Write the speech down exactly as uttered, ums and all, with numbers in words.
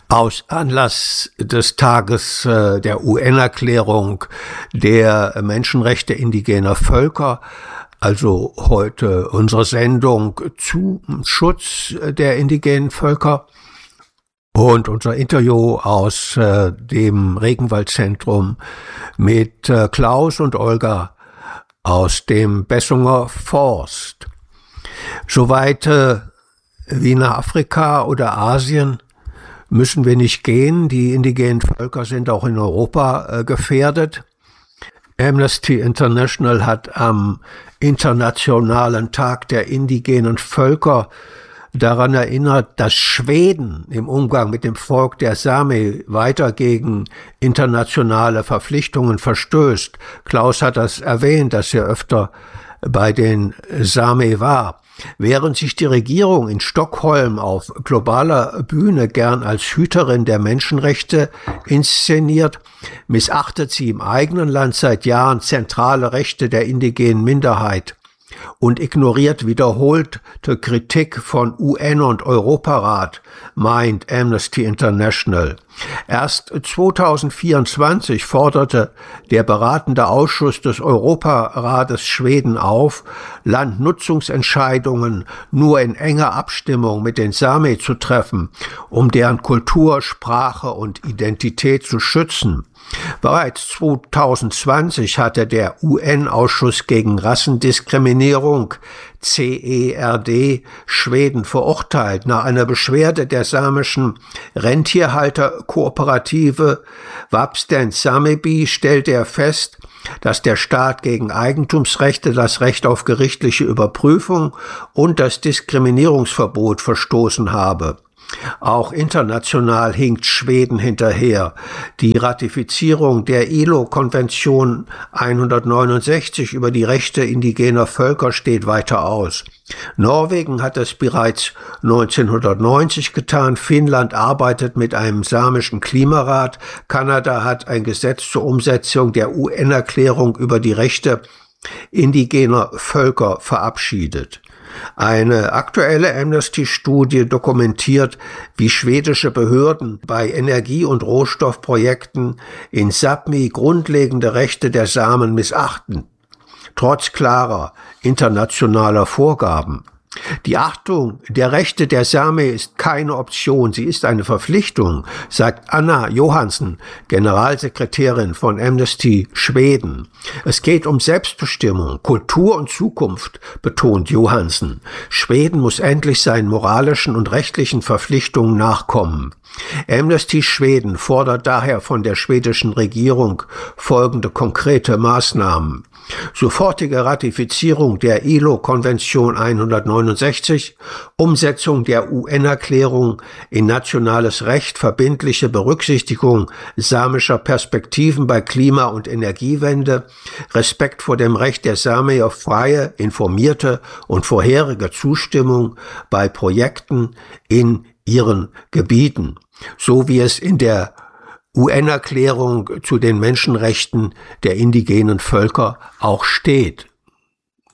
Aus Anlass des Tages äh, der U N-Erklärung der Menschenrechte indigener Völker, also heute unsere Sendung zum Schutz der indigenen Völker und unser Interview aus äh, dem Regenwaldzentrum mit äh, Klaus und Olga aus dem Bessunger Forst. Soweit äh, wie nach Afrika oder Asien müssen wir nicht gehen. Die indigenen Völker sind auch in Europa äh, gefährdet. Amnesty International hat am Internationalen Tag der indigenen Völker daran erinnert, dass Schweden im Umgang mit dem Volk der Sami weiter gegen internationale Verpflichtungen verstößt. Klaus hat das erwähnt, dass er öfter bei den Sami war. Während sich die Regierung in Stockholm auf globaler Bühne gern als Hüterin der Menschenrechte inszeniert, missachtet sie im eigenen Land seit Jahren zentrale Rechte der indigenen Minderheit und ignoriert wiederholte Kritik von U N und Europarat, meint Amnesty International. Erst zweitausendvierundzwanzig forderte der beratende Ausschuss des Europarates Schweden auf, Landnutzungsentscheidungen nur in enger Abstimmung mit den Sami zu treffen, um deren Kultur, Sprache und Identität zu schützen. Bereits zweitausendzwanzig hatte der U N-Ausschuss gegen Rassendiskriminierung C E R D Schweden verurteilt. Nach einer Beschwerde der samischen Rentierhalterkooperative Vapsten Sameby stellte er fest, dass der Staat gegen Eigentumsrechte, das Recht auf gerichtliche Überprüfung und das Diskriminierungsverbot verstoßen habe. Auch international hinkt Schweden hinterher. Die Ratifizierung der I L O-Konvention hundertneunundsechzig über die Rechte indigener Völker steht weiter aus. Norwegen hat es bereits neunzehnhundertneunzig getan, Finnland arbeitet mit einem samischen Klimarat, Kanada hat ein Gesetz zur Umsetzung der U N-Erklärung über die Rechte indigener Völker verabschiedet. Eine aktuelle Amnesty-Studie dokumentiert, wie schwedische Behörden bei Energie- und Rohstoffprojekten in Sápmi grundlegende Rechte der Samen missachten, trotz klarer internationaler Vorgaben. Die Achtung der Rechte der Sami ist keine Option, sie ist eine Verpflichtung, sagt Anna Johansson, Generalsekretärin von Amnesty Schweden. Es geht um Selbstbestimmung, Kultur und Zukunft, betont Johansson. Schweden muss endlich seinen moralischen und rechtlichen Verpflichtungen nachkommen. Amnesty Schweden fordert daher von der schwedischen Regierung folgende konkrete Maßnahmen: sofortige Ratifizierung der I L O-Konvention hundertneunundsechzig, Umsetzung der U N-Erklärung in nationales Recht, verbindliche Berücksichtigung samischer Perspektiven bei Klima- und Energiewende, Respekt vor dem Recht der Sami auf freie, informierte und vorherige Zustimmung bei Projekten in ihren Gebieten, so wie es in der U N-Erklärung zu den Menschenrechten der indigenen Völker auch steht.